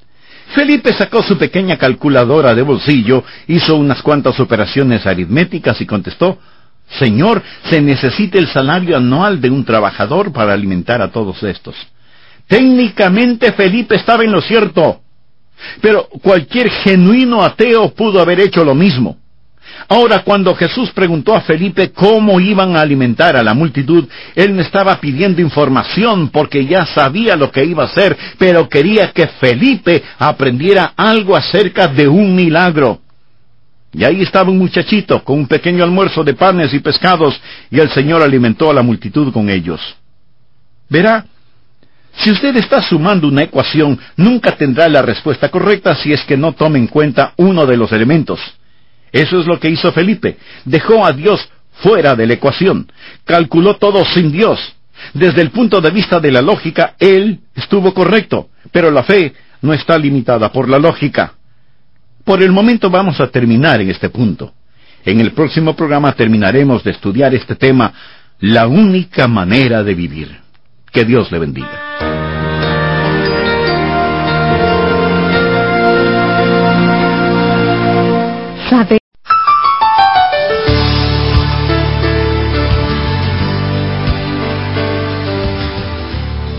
S1: Felipe sacó su pequeña calculadora de bolsillo, hizo unas cuantas operaciones aritméticas y contestó, Señor, se necesita el salario anual de un trabajador para alimentar a todos estos. Técnicamente Felipe estaba en lo cierto, pero cualquier genuino ateo pudo haber hecho lo mismo. Ahora, cuando Jesús preguntó a Felipe cómo iban a alimentar a la multitud, él no estaba pidiendo información porque ya sabía lo que iba a hacer, pero quería que Felipe aprendiera algo acerca de un milagro. Y ahí estaba un muchachito con un pequeño almuerzo de panes y pescados, y el Señor alimentó a la multitud con ellos. Verá, si usted está sumando una ecuación, nunca tendrá la respuesta correcta si es que no toma en cuenta uno de los elementos. Eso es lo que hizo Felipe. Dejó a Dios fuera de la ecuación. Calculó todo sin Dios. Desde el punto de vista de la lógica, él estuvo correcto, pero la fe no está limitada por la lógica. Por el momento vamos a terminar en este punto. En el próximo programa terminaremos de estudiar este tema, la única manera de vivir. Que Dios le bendiga.
S2: ¿Sabe?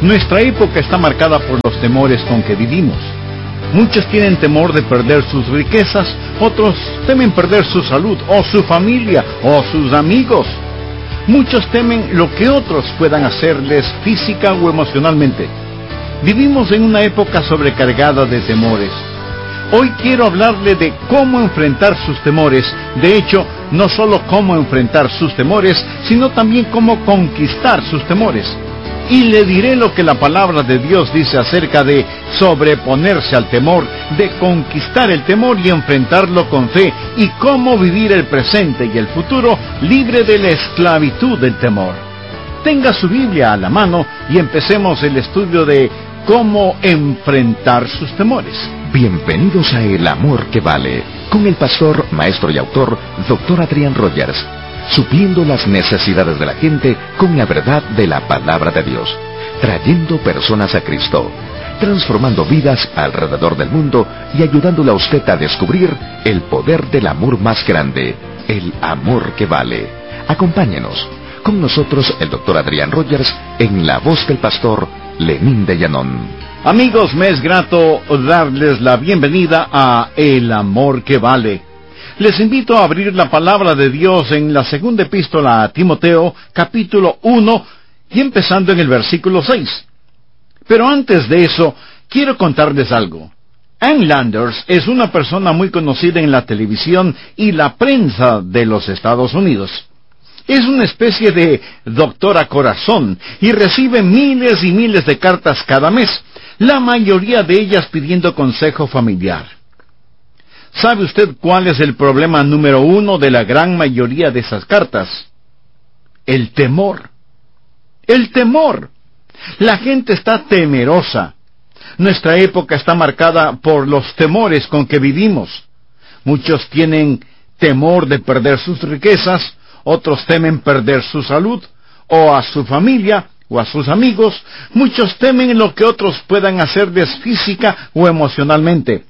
S1: Nuestra época está marcada por los temores con que vivimos. Muchos tienen temor de perder sus riquezas, otros temen perder su salud, o su familia, o sus amigos. Muchos temen lo que otros puedan hacerles física o emocionalmente. Vivimos en una época sobrecargada de temores. Hoy quiero hablarle de cómo enfrentar sus temores. De hecho, no solo cómo enfrentar sus temores, sino también cómo conquistar sus temores. Y le diré lo que la palabra de Dios dice acerca de sobreponerse al temor, de conquistar el temor y enfrentarlo con fe, y cómo vivir el presente y el futuro libre de la esclavitud del temor. Tenga su Biblia a la mano y empecemos el estudio de cómo enfrentar sus temores.
S3: Bienvenidos a El Amor que Vale, con el pastor, maestro y autor, doctor Adrián Rogers, supliendo las necesidades de la gente con la verdad de la palabra de Dios, trayendo personas a Cristo, transformando vidas alrededor del mundo y ayudándole a usted a descubrir el poder del amor más grande, el amor que vale. Acompáñenos. Con nosotros el doctor Adrián Rogers en la voz del pastor Lenín de Llanón.
S1: Amigos, me es grato darles la bienvenida a El Amor que Vale. Les invito a abrir la palabra de Dios en la segunda epístola a Timoteo, capítulo uno, y empezando en el versículo seis. Pero antes de eso, quiero contarles algo. Ann Landers es una persona muy conocida en la televisión y la prensa de los Estados Unidos. Es una especie de doctora corazón y recibe miles y miles de cartas cada mes, la mayoría de ellas pidiendo consejo familiar. ¿Sabe usted cuál es el problema número uno de la gran mayoría de esas cartas? El temor. El temor. La gente está temerosa. Nuestra época está marcada por los temores con que vivimos. Muchos tienen temor de perder sus riquezas, otros temen perder su salud, o a su familia, o a sus amigos. Muchos temen lo que otros puedan hacerles física o emocionalmente.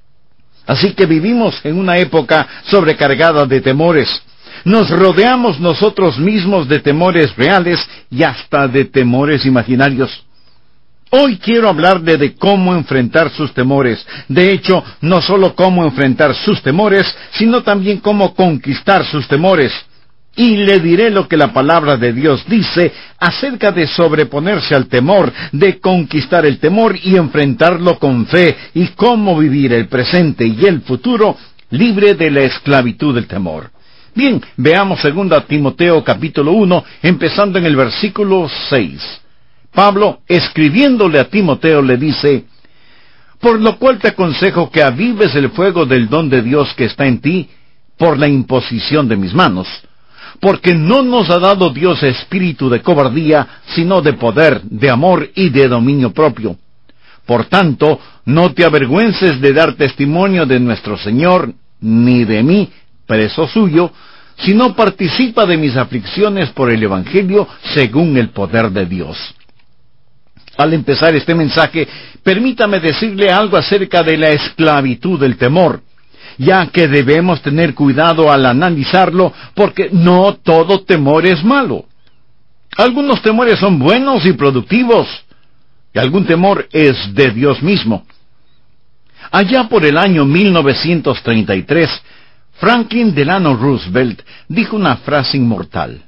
S1: Así que vivimos en una época sobrecargada de temores. Nos rodeamos nosotros mismos de temores reales y hasta de temores imaginarios. Hoy quiero hablarle de cómo enfrentar sus temores. De hecho, no solo cómo enfrentar sus temores, sino también cómo conquistar sus temores. Y le diré lo que la palabra de Dios dice acerca de sobreponerse al temor, de conquistar el temor y enfrentarlo con fe, y cómo vivir el presente y el futuro libre de la esclavitud del temor. Bien, veamos segunda Timoteo capítulo uno, empezando en el versículo seis. Pablo, escribiéndole a Timoteo, le dice: por lo cual te aconsejo que avives el fuego del don de Dios que está en ti, por la imposición de mis manos. Porque no nos ha dado Dios espíritu de cobardía, sino de poder, de amor y de dominio propio. Por tanto, no te avergüences de dar testimonio de nuestro Señor, ni de mí, preso suyo, sino participa de mis aflicciones por el Evangelio según el poder de Dios. Al empezar este mensaje, permítame decirle algo acerca de la esclavitud del temor, ya que debemos tener cuidado al analizarlo, porque no todo temor es malo. Algunos temores son buenos y productivos, y algún temor es de Dios mismo. Allá por el año mil novecientos treinta y tres, Franklin Delano Roosevelt dijo una frase inmortal: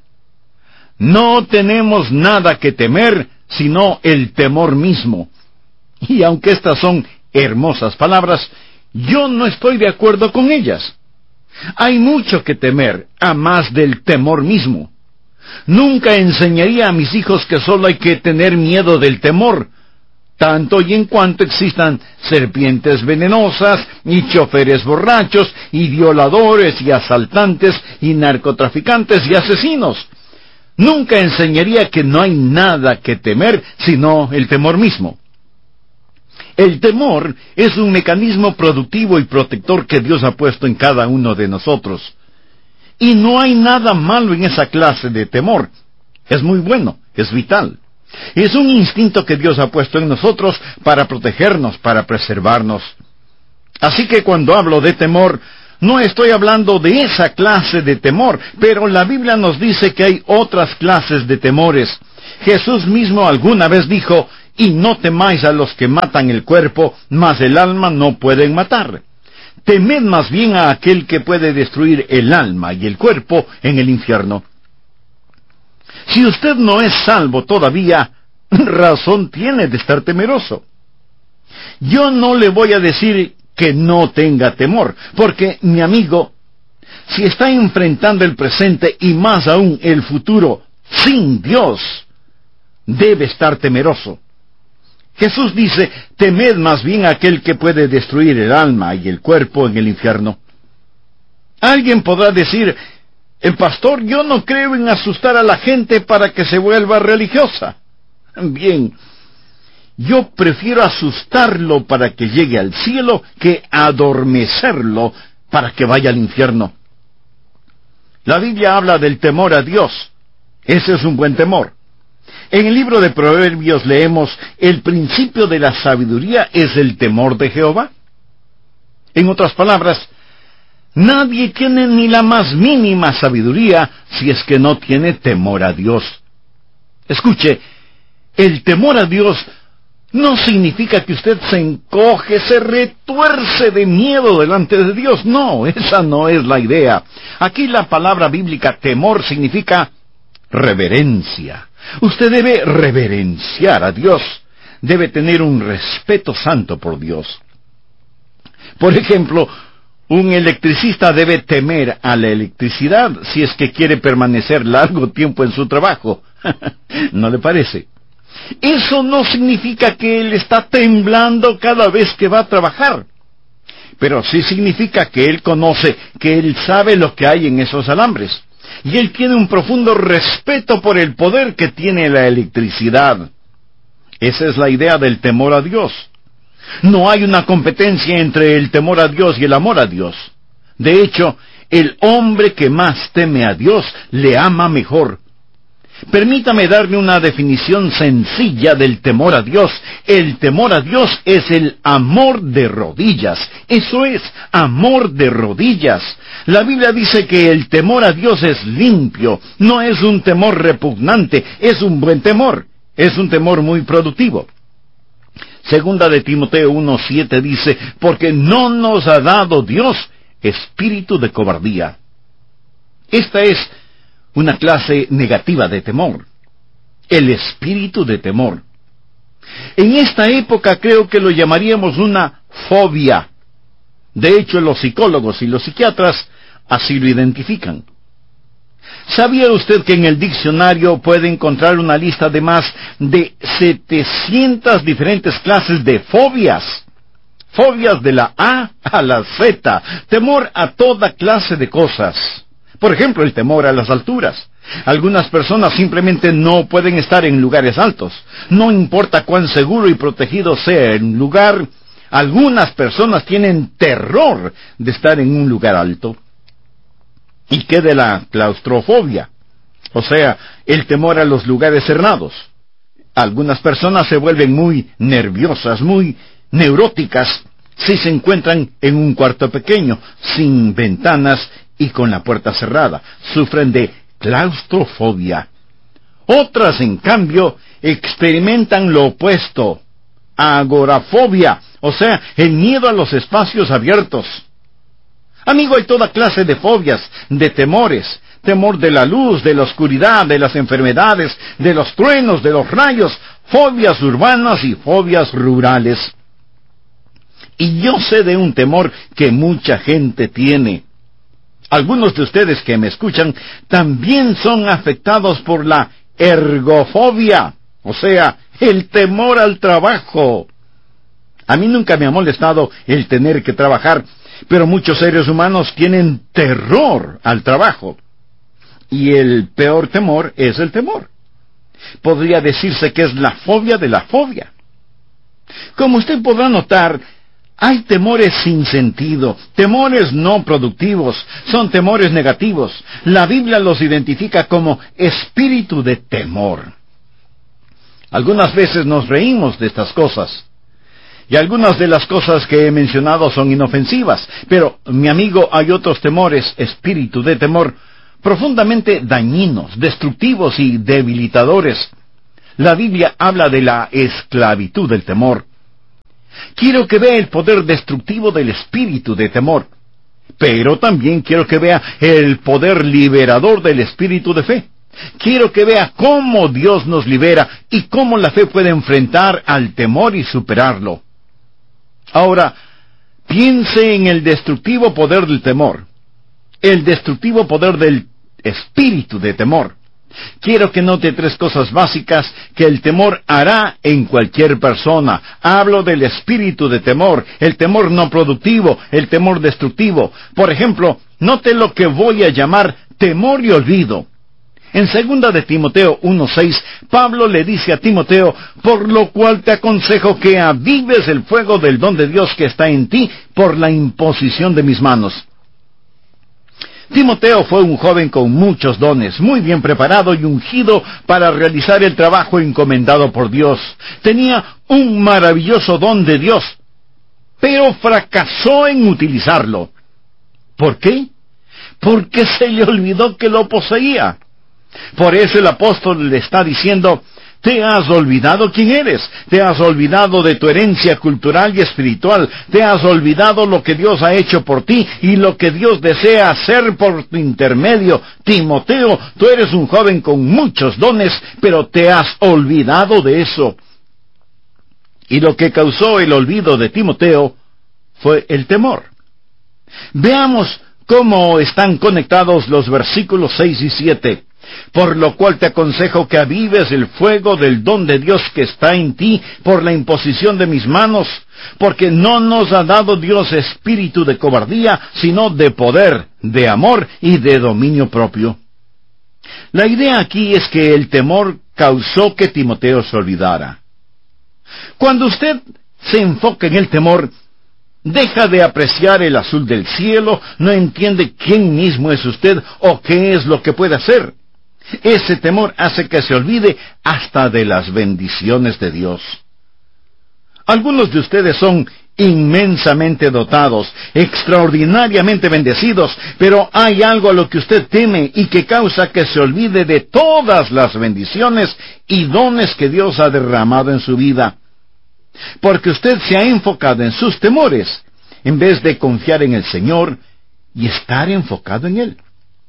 S1: no tenemos nada que temer, sino el temor mismo. Y aunque estas son hermosas palabras, yo no estoy de acuerdo con ellas. Hay mucho que temer, a más del temor mismo. Nunca enseñaría a mis hijos que solo hay que tener miedo del temor, tanto y en cuanto existan serpientes venenosas, y choferes borrachos, y violadores, y asaltantes, y narcotraficantes, y asesinos. Nunca enseñaría que no hay nada que temer, sino el temor mismo. El temor es un mecanismo productivo y protector que Dios ha puesto en cada uno de nosotros. Y no hay nada malo en esa clase de temor. Es muy bueno, es vital. Es un instinto que Dios ha puesto en nosotros para protegernos, para preservarnos. Así que cuando hablo de temor, no estoy hablando de esa clase de temor, pero la Biblia nos dice que hay otras clases de temores. Jesús mismo alguna vez dijo, y no temáis a los que matan el cuerpo, mas el alma no pueden matar. Temed más bien a aquel que puede destruir el alma y el cuerpo en el infierno. Si usted no es salvo todavía, razón tiene de estar temeroso. Yo no le voy a decir que no tenga temor, porque, mi amigo, si está enfrentando el presente y más aún el futuro sin Dios, debe estar temeroso. Jesús dice, temed más bien a aquel que puede destruir el alma y el cuerpo en el infierno. Alguien podrá decir, el pastor, yo no creo en asustar a la gente para que se vuelva religiosa. Bien, yo prefiero asustarlo para que llegue al cielo que adormecerlo para que vaya al infierno. La Biblia habla del temor a Dios. Ese es un buen temor. En el libro de Proverbios leemos, el principio de la sabiduría es el temor de Jehová. En otras palabras, nadie tiene ni la más mínima sabiduría si es que no tiene temor a Dios. Escuche, el temor a Dios no significa que usted se encoge, se retuerce de miedo delante de Dios. No, esa no es la idea. Aquí la palabra bíblica temor significa reverencia. Usted debe reverenciar a Dios. Debe tener un respeto santo por Dios. Por ejemplo, un electricista debe temer a la electricidad si es que quiere permanecer largo tiempo en su trabajo. ¿No le parece? Eso no significa que él está temblando cada vez que va a trabajar. Pero sí significa que él conoce, que él sabe lo que hay en esos alambres. Y él tiene un profundo respeto por el poder que tiene la electricidad. Esa es la idea del temor a Dios. No hay una competencia entre el temor a Dios y el amor a Dios. De hecho, el hombre que más teme a Dios le ama mejor. Permítame darle una definición sencilla del temor a Dios. El temor a Dios es el amor de rodillas. Eso es, amor de rodillas. La Biblia dice que el temor a Dios es limpio. No es un temor repugnante, es un buen temor. Es un temor muy productivo. Segunda de Timoteo uno siete dice, porque no nos ha dado Dios espíritu de cobardía. Esta es una clase negativa de temor, el espíritu de temor. En esta época creo que lo llamaríamos una fobia. De hecho, los psicólogos y los psiquiatras así lo identifican. ¿Sabía usted que en el diccionario puede encontrar una lista de más de setecientas diferentes clases de fobias? Fobias de la A a la Z, temor a toda clase de cosas. Por ejemplo, el temor a las alturas. Algunas personas simplemente no pueden estar en lugares altos. No importa cuán seguro y protegido sea el lugar, algunas personas tienen terror de estar en un lugar alto. ¿Y qué de la claustrofobia? O sea, el temor a los lugares cerrados. Algunas personas se vuelven muy nerviosas, muy neuróticas, si se encuentran en un cuarto pequeño, sin ventanas y con la puerta cerrada. Sufren de claustrofobia. Otras, en cambio, experimentan lo opuesto, agorafobia, o sea, el miedo a los espacios abiertos. Amigo, hay toda clase de fobias, de temores. Temor de la luz, de la oscuridad, de las enfermedades, de los truenos, de los rayos, fobias urbanas y fobias rurales. Y yo sé de un temor que mucha gente tiene. Algunos de ustedes que me escuchan también son afectados por la ergofobia, o sea, el temor al trabajo. A mí nunca me ha molestado el tener que trabajar, pero muchos seres humanos tienen terror al trabajo. Y el peor temor es el temor. Podría decirse que es la fobia de la fobia. Como usted podrá notar, hay temores sin sentido, temores no productivos, son temores negativos. La Biblia los identifica como espíritu de temor. Algunas veces nos reímos de estas cosas. Y algunas de las cosas que he mencionado son inofensivas. Pero, mi amigo, hay otros temores, espíritu de temor, profundamente dañinos, destructivos y debilitadores. La Biblia habla de la esclavitud del temor. Quiero que vea el poder destructivo del espíritu de temor, pero también quiero que vea el poder liberador del espíritu de fe. Quiero que vea cómo Dios nos libera y cómo la fe puede enfrentar al temor y superarlo. Ahora, piense en el destructivo poder del temor, el destructivo poder del espíritu de temor. Quiero que note tres cosas básicas que el temor hará en cualquier persona. Hablo del espíritu de temor, el temor no productivo, el temor destructivo. Por ejemplo, note lo que voy a llamar temor y olvido. En segunda de Timoteo uno seis, Pablo le dice a Timoteo: por lo cual te aconsejo que avives el fuego del don de Dios que está en ti por la imposición de mis manos. Timoteo fue un joven con muchos dones, muy bien preparado y ungido para realizar el trabajo encomendado por Dios. Tenía un maravilloso don de Dios, pero fracasó en utilizarlo. ¿Por qué? Porque se le olvidó que lo poseía. Por eso el apóstol le está diciendo: te has olvidado quién eres, te has olvidado de tu herencia cultural y espiritual, te has olvidado lo que Dios ha hecho por ti y lo que Dios desea hacer por tu intermedio. Timoteo, tú eres un joven con muchos dones, pero te has olvidado de eso. Y lo que causó el olvido de Timoteo fue el temor. Veamos cómo están conectados los versículos seis y siete. Por lo cual te aconsejo que avives el fuego del don de Dios que está en ti por la imposición de mis manos, porque no nos ha dado Dios espíritu de cobardía, sino de poder, de amor y de dominio propio. La idea aquí es que el temor causó que Timoteo se olvidara. Cuando usted se enfoca en el temor, deja de apreciar el azul del cielo, no entiende quién mismo es usted o qué es lo que puede hacer. Ese temor hace que se olvide hasta de las bendiciones de Dios. Algunos de ustedes son inmensamente dotados, extraordinariamente bendecidos, pero hay algo a lo que usted teme y que causa que se olvide de todas las bendiciones y dones que Dios ha derramado en su vida. Porque usted se ha enfocado en sus temores, en vez de confiar en el Señor y estar enfocado en Él.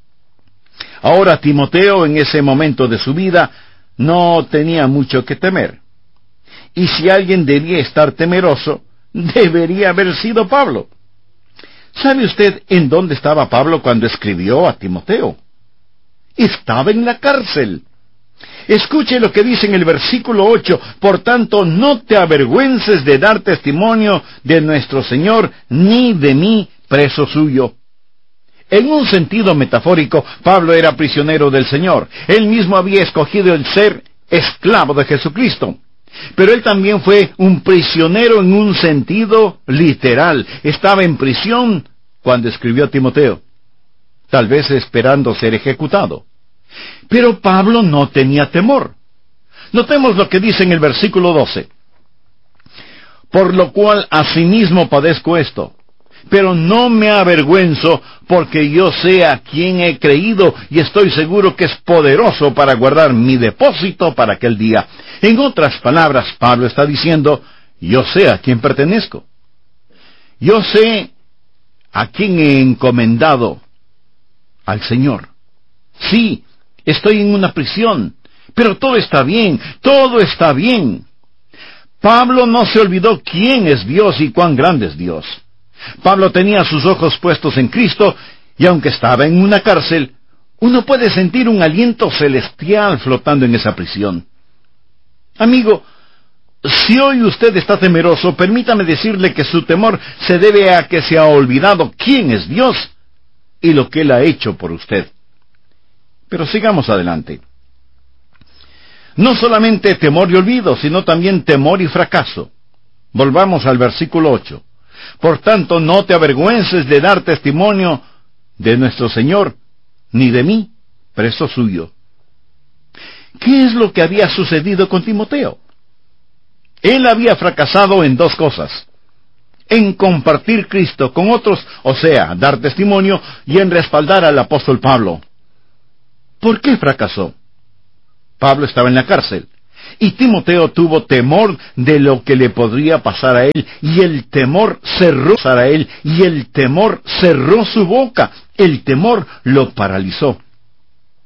S1: Ahora Timoteo, en ese momento de su vida, no tenía mucho que temer. Y si alguien debía estar temeroso, debería haber sido Pablo. ¿Sabe usted en dónde estaba Pablo cuando escribió a Timoteo? Estaba en la cárcel. Escuche lo que dice en el versículo ocho: por tanto, no te avergüences de dar testimonio de nuestro Señor, ni de mí, preso suyo. En un sentido metafórico, Pablo era prisionero del Señor. Él mismo había escogido el ser esclavo de Jesucristo. Pero él también fue un prisionero en un sentido literal. Estaba en prisión cuando escribió a Timoteo, tal vez esperando ser ejecutado. Pero Pablo no tenía temor. Notemos lo que dice en el versículo doce. Por lo cual asimismo padezco esto, pero no me avergüenzo, porque yo sé a quién he creído y estoy seguro que es poderoso para guardar mi depósito para aquel día. En otras palabras, Pablo está diciendo: yo sé a quién pertenezco. Yo sé a quién he encomendado: al Señor. Sí, estoy en una prisión, pero todo está bien, todo está bien. Pablo no se olvidó quién es Dios y cuán grande es Dios. Pablo tenía sus ojos puestos en Cristo, y aunque estaba en una cárcel, uno puede sentir un aliento celestial flotando en esa prisión. Amigo, si hoy usted está temeroso, permítame decirle que su temor se debe a que se ha olvidado quién es Dios y lo que Él ha hecho por usted. Pero sigamos adelante. No solamente temor y olvido, sino también temor y fracaso. Volvamos al versículo ocho. Por tanto, no te avergüences de dar testimonio de nuestro Señor, ni de mí, preso suyo. ¿Qué es lo que había sucedido con Timoteo? Él había fracasado en dos cosas: en compartir Cristo con otros, o sea, dar testimonio, y en respaldar al apóstol Pablo. ¿Por qué fracasó? Pablo estaba en la cárcel. Y Timoteo tuvo temor de lo que le podría pasar a él, y el temor cerró a él, y el temor cerró su boca. El temor lo paralizó.